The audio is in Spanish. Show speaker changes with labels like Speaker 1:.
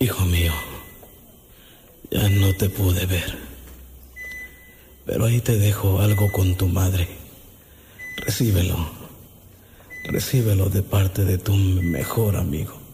Speaker 1: Hijo mío, ya no te pude ver, pero ahí te dejo algo con tu madre. Recíbelo de parte de tu mejor amigo.